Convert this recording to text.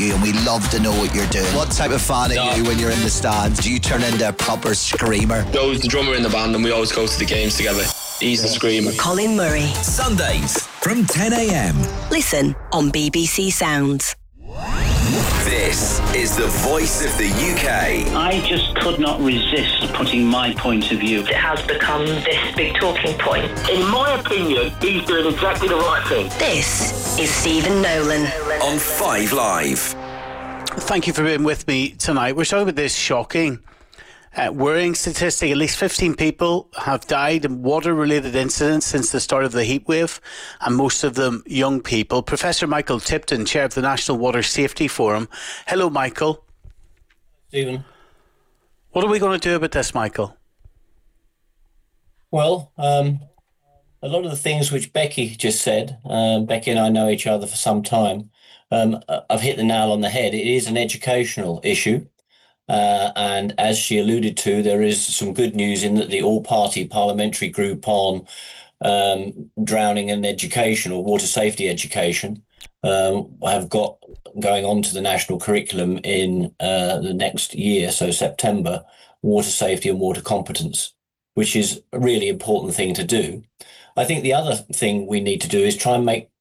you, and we love to know what you're doing. What type of fan are you when you're in the stands? Do you turn into a proper screamer? Joe's the drummer in the band, and we always go to the games together. He's the screamer. Colin Murray. Sundays from 10 a.m. Listen on BBC Sounds. This is the voice of the UK. I just could not resist putting my point of view. It has become this big talking point. In my opinion, he's doing exactly the right thing. This is Stephen Nolan. On 5 Live. Thank you for being with me tonight. We're talking about this shocking, worrying statistic. At least 15 people have died in water-related incidents since the start of the heatwave, and most of them young people. Professor Michael Tipton, chair of the National Water Safety Forum. Hello, Michael. Stephen. What are we going to do about this, Michael? Well, a lot of the things which Becky just said, Becky and I know each other for some time, I've hit the nail on the head. It is an educational issue. And as she alluded to, there is some good news in that the all-party parliamentary group on drowning and education, or water safety education, have got going on to the national curriculum in the next year, so September, water safety and water competence, which is a really important thing to do. I think the other thing we need to do is try and make